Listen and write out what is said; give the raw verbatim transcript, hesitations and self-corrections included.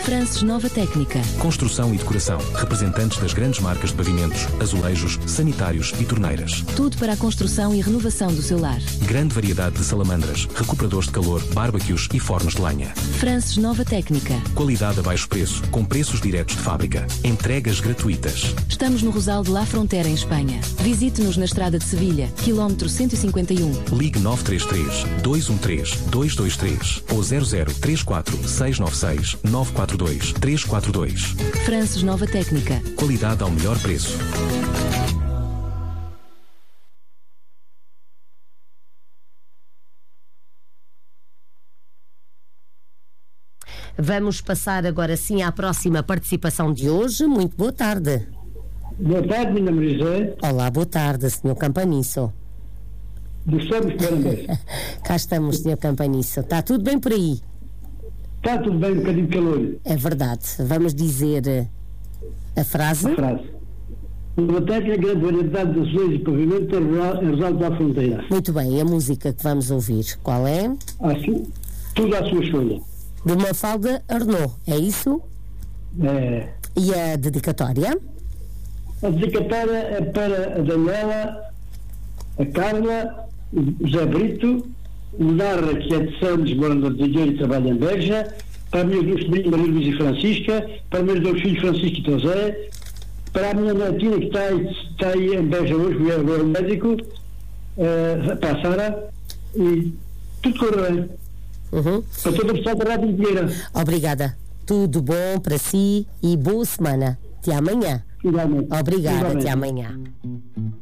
Frances Nova Técnica. Construção e decoração. Representantes das grandes marcas de pavimentos, azulejos, sanitários e torneiras. Tudo para a construção e renovação do seu lar. Grande variedade de salamandras, recuperadores de calor, barbecues e fornos de lenha. Frances Nova Técnica. Qualidade a baixo preço, com preços diretos de fábrica. Entregas gratuitas. Estamos no Rosal de La Frontera, em Espanha. Visite-nos na estrada de Sevilha, quilómetro cento e cinquenta e um. Ligue nove três três, dois um três, dois dois três ou zero zero três quatro, seis nove seis, nove quatro dois, três quatro dois. Frances Nova Técnica. Qualidade ao melhor preço. Vamos passar agora sim à próxima participação de hoje. Muito boa tarde. Boa tarde, minha Maria. Olá, boa tarde, senhor Campaniço. Estamos parabéns. Cá estamos, senhor Campaniço. Está tudo bem por aí? Está tudo bem, um bocadinho de calor. É verdade. Vamos dizer a frase. A frase. Uma técnica, grande variedade de azulejos e pavimento em Rosal da Fronteira. Muito bem, e a música que vamos ouvir, qual é? Assim, tudo à sua escolha. De Mafalda Arnaud, é isso? É. E a dedicatória? A dedicatória é para a Daniela, a Carla, o Zé Brito, o Narra, que é de Santos, mora de Dinheiro e trabalha em Beja, para a minha duas sobrinhas, Maria Luísa e Francisca, para os meus dois filhos, Francisco e José, para a minha netinha, que está aí, está aí em Beja hoje, que é o médico, uh, para a Sara, e tudo corre bem. Uhum. Para toda a pessoa da Rádio Dinheiro. Obrigada. Tudo bom para si e boa semana. Até amanhã. Finalmente. Obrigada, Finalmente. até amanhã.